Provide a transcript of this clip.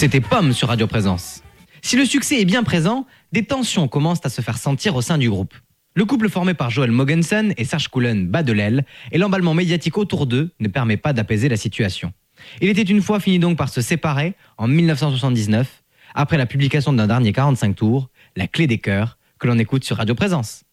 C'était Pomme sur Radio Présence. Si le succès est bien présent, des tensions commencent à se faire sentir au sein du groupe. Le couple formé par Joel Mogensen et Serge Coulen bat de l'aile et l'emballement médiatique autour d'eux ne permet pas d'apaiser la situation. Il était une fois fini donc par se séparer en 1979, après la publication d'un dernier 45 tours, La Clé des Cœurs, que l'on écoute sur Radio Présence.